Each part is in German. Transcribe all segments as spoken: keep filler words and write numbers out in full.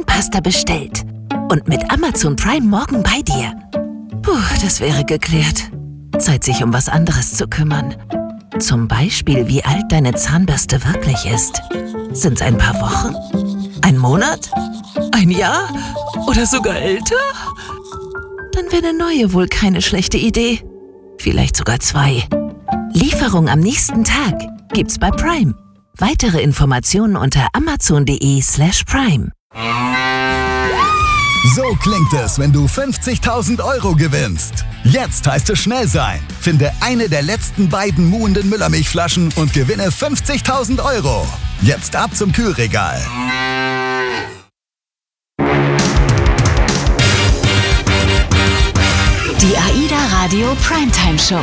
Zahnpasta bestellt und mit Amazon Prime morgen bei dir. Puh, das wäre geklärt. Zeit, sich um was anderes zu kümmern. Zum Beispiel, wie alt deine Zahnbürste wirklich ist. Sind's ein paar Wochen? Ein Monat? Ein Jahr? Oder sogar älter? Dann wäre eine neue wohl keine schlechte Idee. Vielleicht sogar zwei. Lieferung am nächsten Tag gibt's bei Prime. Weitere Informationen unter amazon.de slash prime. So klingt es, wenn du fünfzigtausend Euro gewinnst. Jetzt heißt es schnell sein. Finde eine der letzten beiden muhenden Müllermilchflaschen und gewinne fünfzigtausend Euro. Jetzt ab zum Kühlregal. Die AIDA Radio Primetime Show.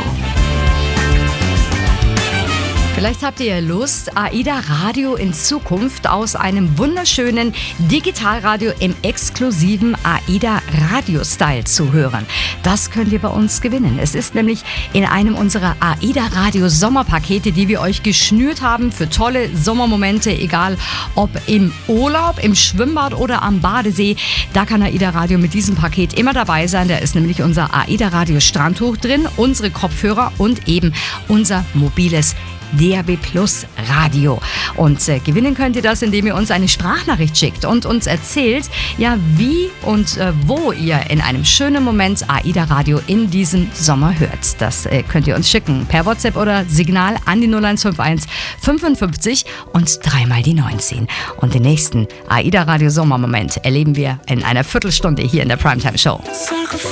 Vielleicht habt ihr Lust, AIDA Radio in Zukunft aus einem wunderschönen Digitalradio im exklusiven AIDA Radio-Style zu hören. Das könnt ihr bei uns gewinnen. Es ist nämlich in einem unserer AIDA Radio Sommerpakete, die wir euch geschnürt haben für tolle Sommermomente, egal ob im Urlaub, im Schwimmbad oder am Badesee. Da kann AIDA Radio mit diesem Paket immer dabei sein. Da ist nämlich unser AIDA Radio Strandtuch drin, unsere Kopfhörer und eben unser mobiles D A B Plus Radio. Und äh, gewinnen könnt ihr das, indem ihr uns eine Sprachnachricht schickt und uns erzählt, ja, wie und äh, wo ihr in einem schönen Moment AIDA Radio in diesem Sommer hört. Das äh, könnt ihr uns schicken per WhatsApp oder Signal an die null eins fünf eins fünfundfünfzig und dreimal die neunzehn. Und den nächsten AIDA Radio Sommermoment erleben wir in einer Viertelstunde hier in der Primetime Show.